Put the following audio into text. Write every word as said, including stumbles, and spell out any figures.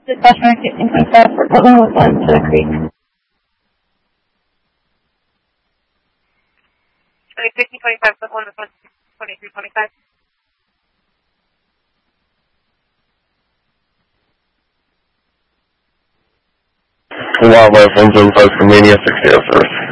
Dispatch fifteen twenty-five for Portland Woodland to the Creek. fifteen twenty-five, Portland Woodland, twenty-three twenty-five. Wildlife one seven five for Mania six zero service.